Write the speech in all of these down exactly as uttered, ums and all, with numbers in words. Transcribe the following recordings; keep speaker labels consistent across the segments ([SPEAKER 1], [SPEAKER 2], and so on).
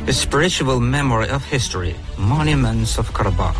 [SPEAKER 1] A spiritual memory of history, monuments of Karabakh.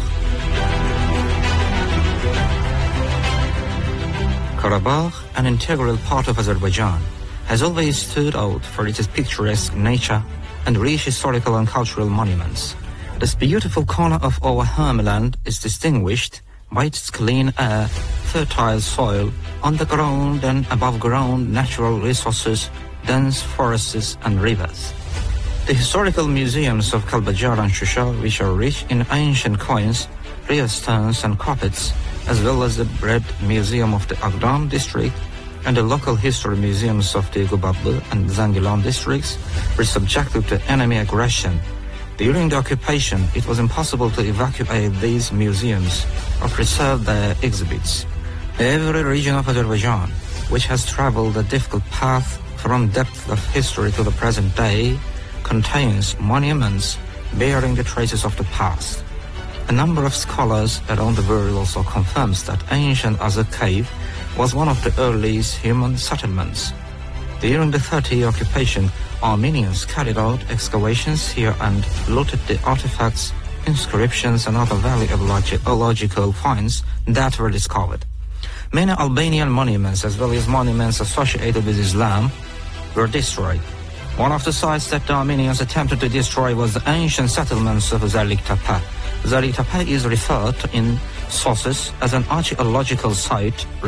[SPEAKER 1] Karabakh, an integral part of Azerbaijan, has always stood out for its picturesque nature and rich historical and cultural monuments. This beautiful corner of our homeland is distinguished by its clean air, fertile soil, underground and above-ground natural resources, dense forests and rivers. The historical museums of Kalbajar and Shusha, which are rich in ancient coins, rare stones and carpets, as well as the Bread Museum of the Agdan district and the local history museums of the Gubablı and Zangilan districts, were subjected to enemy aggression. During the occupation, it was impossible to evacuate these museums or preserve their exhibits. Every region of Azerbaijan, which has traveled a difficult path from depth of history to the present day, contains monuments bearing the traces of the past. A number of scholars around the world also confirms that ancient Azak Cave was one of the earliest human settlements. During the thirty-year occupation, Armenians carried out excavations here and looted the artifacts, inscriptions and other valuable archaeological finds that were discovered. Many Albanian monuments, as well as monuments associated with Islam, were destroyed. One of the sites that the Armenians attempted to destroy was the ancient settlements of Zarlik Tepe. Zarlik Tepe is referred to in sources as an archaeological site